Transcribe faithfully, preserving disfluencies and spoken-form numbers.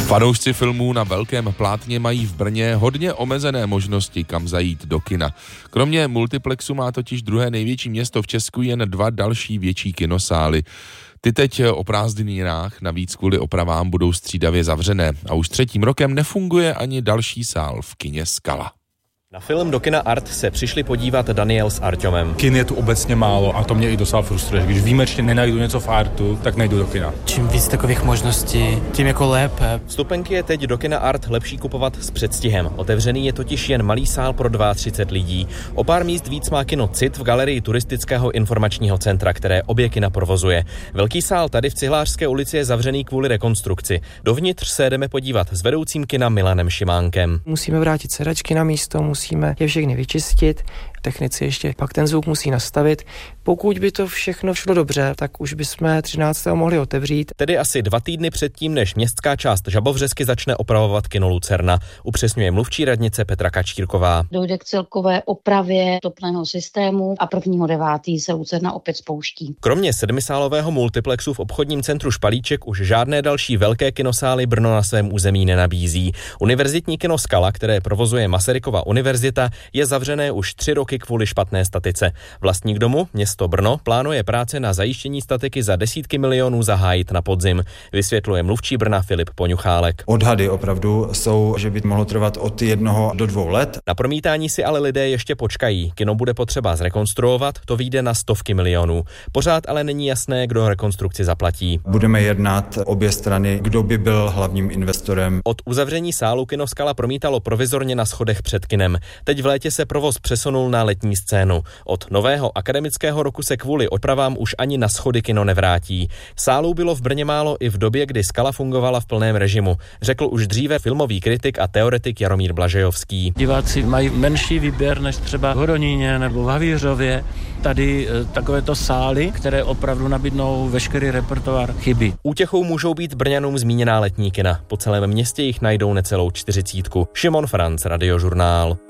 Fanoušci filmů na velkém plátně mají v Brně hodně omezené možnosti, kam zajít do kina. Kromě multiplexu má totiž druhé největší město v Česku jen dva další větší kinosály. Ty teď o prázdninách navíc kvůli opravám budou střídavě zavřené a už třetím rokem nefunguje ani další sál v kině Skala. Na film do kina Art se přišli podívat Daniel s Arťomem. Kin je tu obecně málo a to mě i docela frustruje. Když výjimečně nenajdu něco v Artu, tak nejdu do kina. Čím víc takových možností, tím jako lépe. Vstupenky je teď do kina Art lepší kupovat s předstihem. Otevřený je totiž jen malý sál pro třicet dva lidí. O pár míst víc má kino Cit v galerii turistického informačního centra, které obě kina provozuje. Velký sál tady v Cihlářské ulici je zavřený kvůli rekonstrukci. Dovnitř se jdeme podívat s vedoucím kina Milanem Šimánkem. Musíme vrátit sedačky na místo, musíme je všechny vyčistit, technici ještě pak ten zvuk musí nastavit. Pokud by to všechno šlo dobře, tak už bychom třináctého mohli otevřít. Tedy asi dva týdny předtím, než městská část Žabovřesky začne opravovat kino Lucerna, upřesňuje mluvčí radnice Petra Kačírková. Dojde k celkové opravě topného systému a prvního devátý se Lucerna opět spouští. Kromě sedmisálového multiplexu v obchodním centru Špalíček už žádné další velké kinosály Brno na svém území nenabízí. Univerzitní kino Skala, které provozuje Masarykova univerzita, je zavřené už tři roky kvůli špatné statice. Vlastník domu, město Brno, plánuje práce na zajištění statiky za desítky milionů zahájit na podzim, vysvětluje mluvčí Brna Filip Poňuchálek. Odhady opravdu jsou, že by mohlo trvat od jednoho do dvou let. Na promítání si ale lidé ještě počkají. Kino bude potřeba zrekonstruovat, to vyjde na stovky milionů. Pořád ale není jasné, kdo rekonstrukci zaplatí. Budeme jednat obě strany, kdo by byl hlavním investorem. Od uzavření sálu kino Skala promítalo provizorně na schodech před kinem. Teď v létě se provoz přesunul na letní scénu. Od nového akademického roku se kvůli opravám už ani na schody kino nevrátí. Sálů bylo v Brně málo i v době, kdy Skala fungovala v plném režimu, řekl už dříve filmový kritik a teoretik Jaromír Blažejovský. Diváci mají menší výběr než třeba v Horoníně nebo v Havířově. Tady e, takovéto sály, které opravdu nabídnou veškerý repertoár, chybí. Útěchou můžou být Brňanům zmíněná letní kina. Po celém městě jich najdou necelou čtyřicítku. Šimon Franc, Radiožurnál.